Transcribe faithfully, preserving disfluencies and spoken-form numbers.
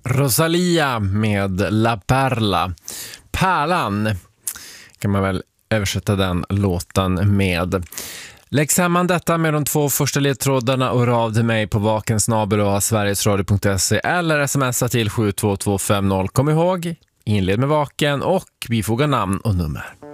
Rosalia med La Perla. Pärlan kan man väl översätta den låten med. Lägg samman detta med de två första ledtrådarna och rav till mig på vaken snabel-a sverigesradio punkt se eller smsa till sju två två fem noll. Kom ihåg, inled med vaken och bifoga namn och nummer.